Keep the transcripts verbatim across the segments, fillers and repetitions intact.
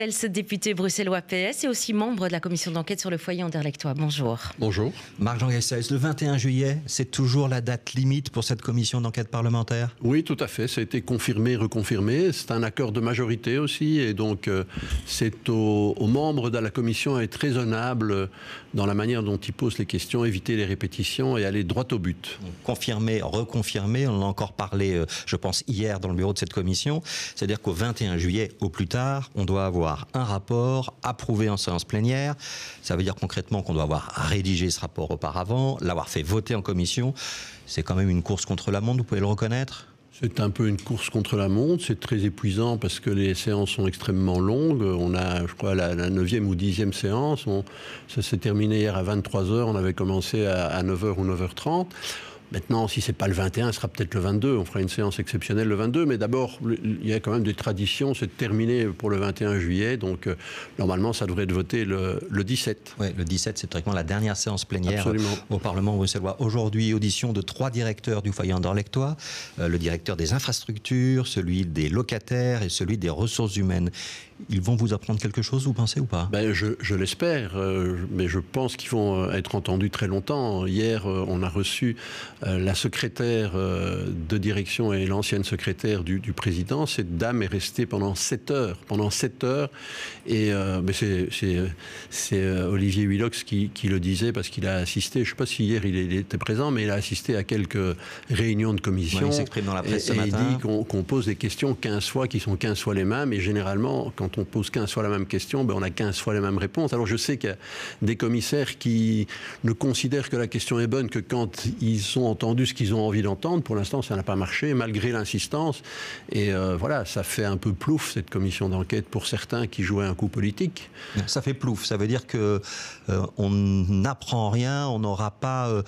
Ce député bruxellois P S est aussi membre de la commission d'enquête sur le foyer anderlechtois. Bonjour. Bonjour. Marc-Jean Gessels, le vingt et un juillet, c'est toujours la date limite pour cette commission d'enquête parlementaire? Oui, tout à fait. Ça a été confirmé, reconfirmé. C'est un accord de majorité aussi. Et donc, euh, c'est aux, aux membres de la commission à être raisonnables dans la manière dont ils posent les questions, éviter les répétitions et aller droit au but. Confirmé, reconfirmé. On en a encore parlé, euh, je pense, hier dans le bureau de cette commission. C'est-à-dire qu'au vingt et un juillet, au plus tard, on doit avoir un rapport approuvé en séance plénière. Ça veut dire concrètement qu'on doit avoir rédigé ce rapport auparavant, l'avoir fait voter en commission. C'est quand même une course contre la montre, vous pouvez le reconnaître? C'est un peu une course contre la montre, c'est très épuisant parce que les séances sont extrêmement longues. On a, je crois, la, la neuvième ou dixième séance. On, ça s'est terminé hier à vingt-trois heures, on avait commencé à, à neuf heures ou neuf heures trente. Maintenant, si ce n'est pas le vingt et un, ce sera peut-être le vingt-deux. On fera une séance exceptionnelle le vingt-deux. Mais d'abord, il y a quand même des traditions. C'est terminé pour le vingt et un juillet. Donc, euh, normalement, ça devrait être voté le, le dix-sept. Oui, le dix-sept, c'est pratiquement la dernière séance plénière. Absolument. Au Parlement bruxellois. Aujourd'hui, audition de trois directeurs du foyer anderlechtois. Euh, le directeur des infrastructures, celui des locataires et celui des ressources humaines. Ils vont vous apprendre quelque chose, vous pensez, ou pas? Ben, je, je l'espère, euh, mais je pense qu'ils vont être entendus très longtemps. Hier, euh, on a reçu euh, la secrétaire euh, de direction et l'ancienne secrétaire du, du président. Cette dame est restée pendant sept heures. Pendant sept heures. Et euh, ben c'est, c'est, c'est Olivier Willox qui, qui le disait, parce qu'il a assisté, je ne sais pas si hier il était présent, mais il a assisté à quelques réunions de commission. Ouais, il s'exprime dans la presse et, ce matin. Et il dit qu'on, qu'on pose des questions quinze fois, qui sont quinze fois les mêmes. Et généralement, quand on pose quinze fois la même question, ben on a quinze fois les mêmes réponses. Alors je sais qu'il y a des commissaires qui ne considèrent que la question est bonne que quand ils ont entendu ce qu'ils ont envie d'entendre. Pour l'instant, ça n'a pas marché, malgré l'insistance. Et euh, voilà, ça fait un peu plouf, cette commission d'enquête, pour certains qui jouaient un coup politique. Ça fait plouf, ça veut dire que euh, on n'apprend rien, on n'aura pas euh,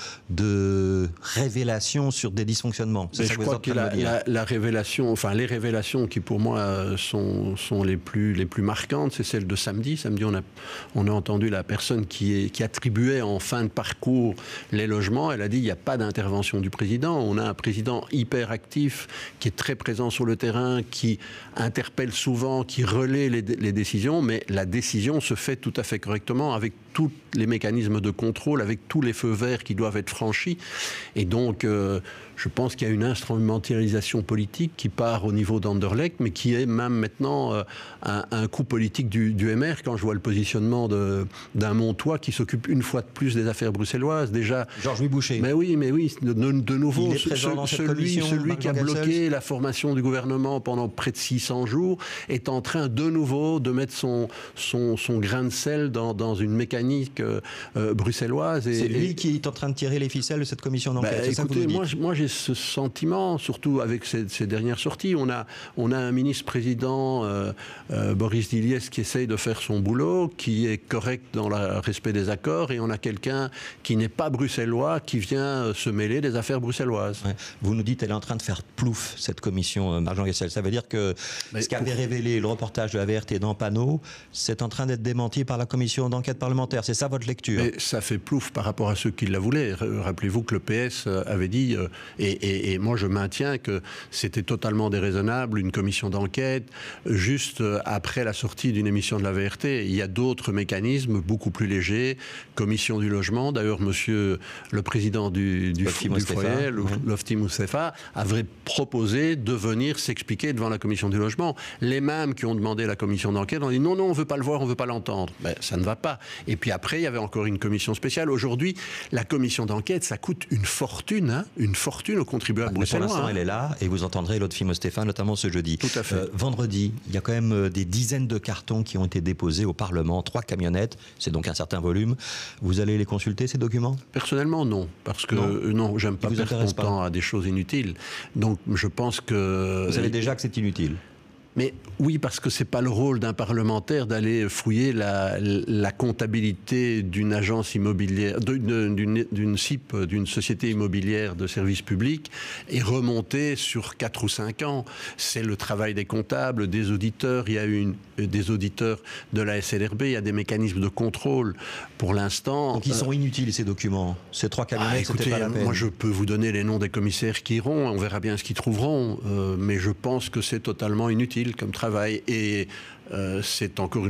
de révélation sur des dysfonctionnements. C'est ça je que crois que la, la, la révélation, enfin les révélations qui pour moi sont, sont les plus les plus marquantes, c'est celle de samedi. Samedi, on a on a entendu la personne qui est qui attribuait en fin de parcours les logements. Elle a dit il n'y a pas d'intervention du président. On a un président hyper actif qui est très présent sur le terrain, qui interpelle souvent, qui relaie les, les décisions, mais la décision se fait tout à fait correctement avec tous les mécanismes de contrôle, avec tous les feux verts qui doivent être franchis. Et donc, euh, je pense qu'il y a une instrumentalisation politique qui part au niveau d'Anderlecht, mais qui est même maintenant euh, un, un coup politique du, du M R. Quand je vois le positionnement de, d'un Montois qui s'occupe une fois de plus des affaires bruxelloises, déjà... Georges-Louis Boucher. Mais oui, mais oui, de, de nouveau, Il est présent dans ce, cette celui, commission, celui qui a Marc-Jean bloqué Gessels. la formation du gouvernement pendant près de six cents jours est en train de nouveau de mettre son, son, son grain de sel dans, dans une mécanique euh, euh, bruxelloise. Et, c'est lui et, qui est en train de tirer les ficelles de cette commission d'enquête. bah, c'est ça que vous écoutez, nous moi, dites. moi j'ai ce sentiment, surtout avec ces, ces dernières sorties. On a, on a un ministre-président, euh, euh, Boris Diliès, qui essaye de faire son boulot, qui est correct dans le respect des accords, et on a quelqu'un qui n'est pas bruxellois, qui vient se mêler des affaires bruxelloises. Ouais. Vous nous dites qu'elle est en train de faire plouf, cette commission, euh, Marc-Jean Gessels. Ça veut dire que Mais ce qu'avait pour... révélé le reportage de la V R T dans Panneau, c'est en train d'être démenti par la commission d'enquête parlementaire. C'est ça votre lecture? Mais ça fait plouf par rapport à ceux qui la voulaient. Rappelez-vous que le P S avait dit, euh, et, et, et moi je maintiens que c'était totalement déraisonnable, une commission d'enquête, juste après la sortie d'une émission de la V R T. Il y a d'autres mécanismes beaucoup plus légers, commission du logement. D'ailleurs, monsieur le président du, du, du foyer, Lofti Moussefa, avait proposé de venir s'expliquer devant la commission du logement. Les mêmes qui ont demandé la commission d'enquête ont dit non, non, on ne veut pas le voir, on ne veut pas l'entendre. Ben, ça ne va pas. Et puis après, il y avait encore une commission spéciale. Aujourd'hui, la commission d'enquête, ça coûte une fortune, hein, une fortune aux contribuables ah, bruxellois. Pour l'instant, hein. elle est là, et vous entendrez Lotfi Mostefa, notamment ce jeudi. Tout à fait. Euh, vendredi, il y a quand même euh, des dizaines de cartons qui ont été déposés au Parlement, trois camionnettes, c'est donc un certain volume. Vous allez les consulter, ces documents? Personnellement, non, parce que non, euh, non j'aime pas perdre mon temps à des choses inutiles. Donc, je pense que... Vous savez déjà que c'est inutile? Mais oui, parce que c'est pas le rôle d'un parlementaire d'aller fouiller la, la comptabilité d'une agence immobilière, d'une, d'une, d'une S I P, d'une société immobilière de service public, et remonter sur quatre ou cinq ans. C'est le travail des comptables, des auditeurs. Il y a une, des auditeurs de la S L R B, il y a des mécanismes de contrôle. Pour l'instant... Donc ils sont inutiles, ces documents? Ces trois camionnettes, ah, écoutez, c'était pas la peine. Moi, je peux vous donner les noms des commissaires qui iront. On verra bien ce qu'ils trouveront. Euh, mais je pense que c'est totalement inutile comme travail, et euh, c'est encore une